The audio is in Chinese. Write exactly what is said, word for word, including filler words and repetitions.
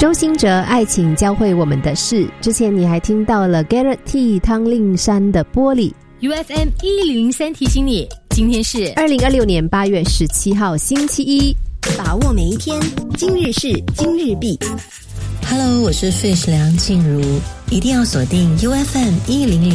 周兴哲《爱情教会我们的事》，之前你还听到了 Garrett T 汤令山的玻璃。 U F M 一零零三提醒你，今天是二零二六年八月十七号星期一， 把握每一天，今日事今日毕。 Hello， 我是 Fish 梁静茹，一定要锁定 U F M 一零零